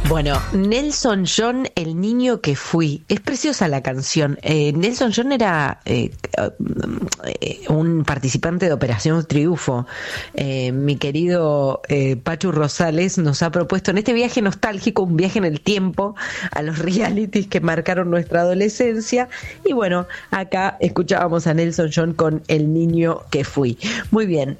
Bueno, Nelson John, el niño que fui. Es preciosa la canción. Nelson John era un participante de Operación Triunfo. Mi querido Pachu Rosales nos ha propuesto en este viaje nostálgico, un viaje en el tiempo, a los realities que marcaron nuestra adolescencia. Y bueno, acá escuchábamos a Nelson John con El niño que fui. Muy bien,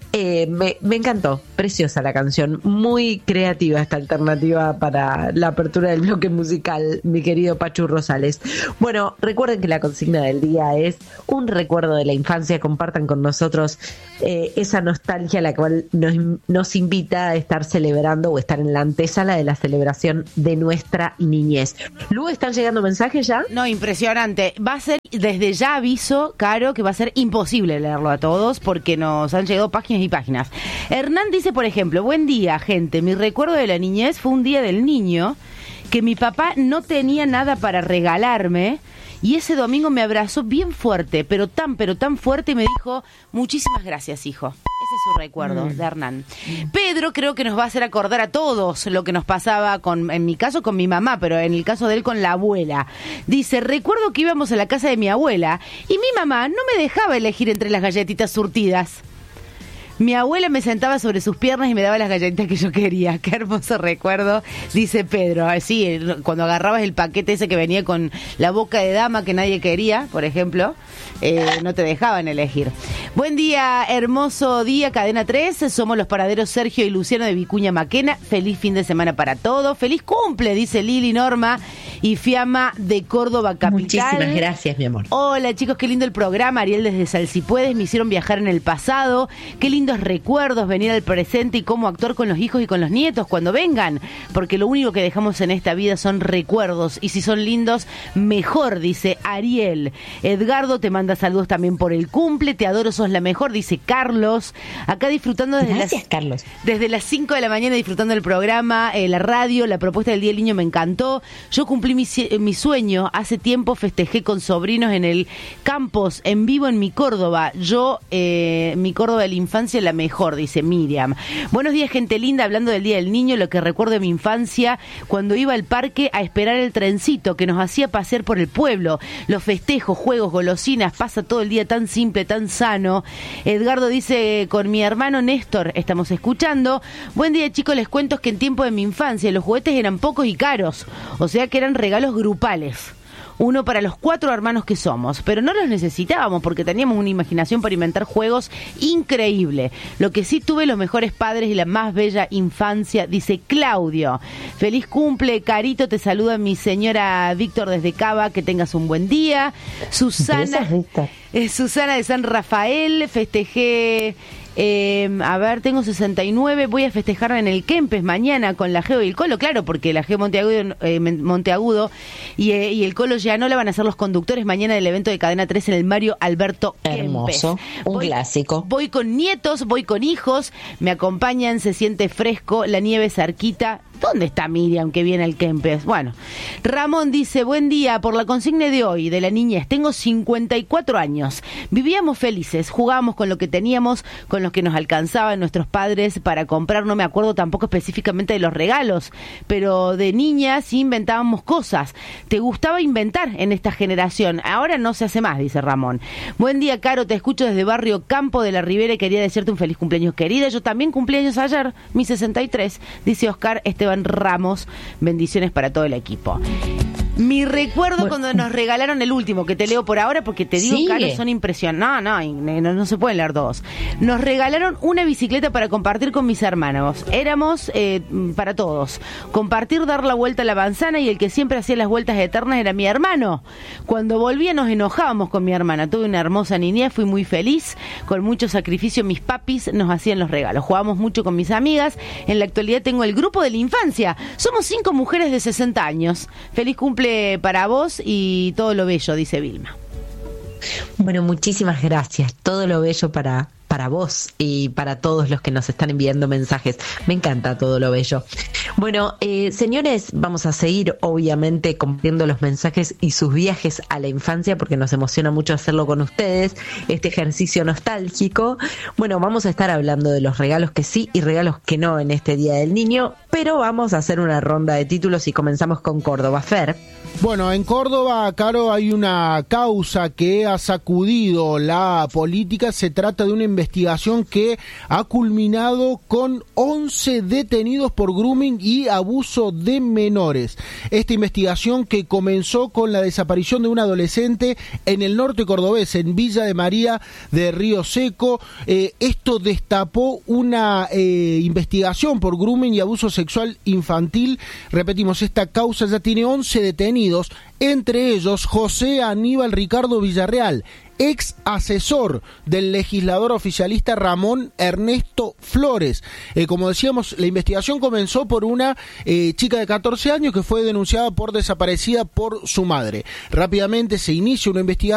me encantó. Preciosa la canción. Muy creativa esta alternativa para la apertura del bloque musical, mi querido Pachu Rosales. Bueno, recuerden que la consigna del día es un recuerdo de la infancia. Compartan con nosotros esa nostalgia a la cual nos invita a estar celebrando o estar en la antesala de la celebración de nuestra niñez. Lu, ¿están llegando mensajes ya? No, impresionante. Va a ser, desde ya aviso, Caro, que va a ser imposible leerlo a todos porque nos han llegado páginas y páginas. Hernán dice, por ejemplo, buen día, gente. Mi recuerdo de la niñez fue un día del niño que mi papá no tenía nada para regalarme y ese domingo me abrazó bien fuerte, pero tan fuerte, y me dijo, muchísimas gracias, hijo. Ese es su recuerdo de Hernán. Pedro creo que nos va a hacer acordar a todos lo que nos pasaba, en mi caso con mi mamá, pero en el caso de él con la abuela. Dice, recuerdo que íbamos a la casa de mi abuela y mi mamá no me dejaba elegir entre las galletitas surtidas. Mi abuela me sentaba sobre sus piernas y me daba las galletitas que yo quería. Qué hermoso recuerdo, dice Pedro. Así, cuando agarrabas el paquete ese que venía con la boca de dama que nadie quería, por ejemplo, no te dejaban elegir. Buen día, hermoso día, Cadena 3. Somos los paraderos Sergio y Luciano de Vicuña Maquena. Feliz fin de semana para todos. Feliz cumple, dice Lili, Norma y Fiamma de Córdoba Capital. Muchísimas gracias, mi amor. Hola, chicos, qué lindo el programa. Ariel desde Salsipuedes, me hicieron viajar en el pasado. Qué lindos recuerdos, venir al presente y cómo actuar con los hijos y con los nietos cuando vengan, porque lo único que dejamos en esta vida son recuerdos, y si son lindos, mejor, dice Ariel. Edgardo te manda saludos también por el cumple, te adoro, sos la mejor, dice Carlos. Acá disfrutando desde las 5 de la mañana, disfrutando del programa, la radio, la propuesta del Día del Niño me encantó. Yo cumplí mi sueño, hace tiempo festejé con sobrinos en el campus, en vivo en mi Córdoba. Yo, mi Córdoba de la infancia, la mejor, dice Miriam. Buenos días, gente linda, hablando del Día del Niño, lo que recuerdo de mi infancia, cuando iba al parque a esperar el trencito que nos hacía pasear por el pueblo, los festejos, juegos, golosinas, pasa todo el día tan simple, tan sano. Edgardo dice, con mi hermano Néstor estamos escuchando. Buen día, chicos, les cuento que en tiempo de mi infancia los juguetes eran pocos y caros, o sea que eran regalos grupales. Uno para los 4 hermanos que somos, pero no los necesitábamos porque teníamos una imaginación para inventar juegos increíble. Lo que sí, tuve los mejores padres y la más bella infancia, dice Claudio. Feliz cumple, Carito, te saluda mi señora Víctor desde Cava, que tengas un buen día. Susana de San Rafael, festejé... tengo 69, voy a festejar en el Kempes mañana con la Geo y el Colo, claro, porque la Geo Monteagudo y el Colo Gianola van a ser los conductores mañana del evento de Cadena 3 en el Mario Alberto Kempes. Hermoso, clásico. Voy con nietos, voy con hijos, me acompañan, se siente fresco, la nieve cerquita. ¿Dónde está Miriam que viene al Kempes? Bueno, Ramón dice, buen día, por la consigna de hoy, de la niñez, tengo 54 años, vivíamos felices, jugábamos con lo que teníamos, con los que nos alcanzaban nuestros padres para comprar, no me acuerdo tampoco específicamente de los regalos, pero de niña sí inventábamos cosas. ¿Te gustaba inventar en esta generación? Ahora no se hace más, dice Ramón. Buen día, Caro, te escucho desde Barrio Campo de la Ribera y quería decirte un feliz cumpleaños, querida. Yo también cumplí años ayer, mi 63, dice Oscar Esteban Ramos. Bendiciones para todo el equipo. Mi recuerdo cuando nos regalaron el último, que te leo por ahora porque te digo, Carlos, son impresionantes. No se pueden leer dos. Nos regalaron una bicicleta para compartir con mis hermanos. Éramos para todos. Compartir, dar la vuelta a la manzana, y el que siempre hacía las vueltas eternas era mi hermano. Cuando volvía nos enojábamos con mi hermana. Tuve una hermosa niñez, fui muy feliz. Con mucho sacrificio mis papis nos hacían los regalos. Jugábamos mucho con mis amigas. En la actualidad tengo el grupo de la infancia. Somos 5 mujeres de 60 años. Feliz cumple para vos y todo lo bello, dice Vilma. Bueno, muchísimas gracias. Todo lo bello para vos y para todos los que nos están enviando mensajes. Me encanta todo lo bello. Bueno, señores, vamos a seguir obviamente compartiendo los mensajes y sus viajes a la infancia porque nos emociona mucho hacerlo con ustedes, este ejercicio nostálgico. Bueno, vamos a estar hablando de los regalos que sí y regalos que no en este Día del Niño, pero vamos a hacer una ronda de títulos y comenzamos con Córdoba. Fer. Bueno, en Córdoba, Caro, hay una causa que ha sacudido la política. Se trata de una investigación que ha culminado con 11 detenidos por grooming y abuso de menores. Esta investigación que comenzó con la desaparición de un adolescente en el norte cordobés, en Villa de María de Río Seco. Esto destapó una investigación por grooming y abuso sexual infantil. Repetimos, esta causa ya tiene 11 detenidos, entre ellos José Aníbal Ricardo Villarreal, ex asesor del legislador oficialista Ramón Ernesto Flores. Como decíamos, la investigación comenzó por una chica de 14 años que fue denunciada por desaparecida por su madre. Rápidamente se inicia una investigación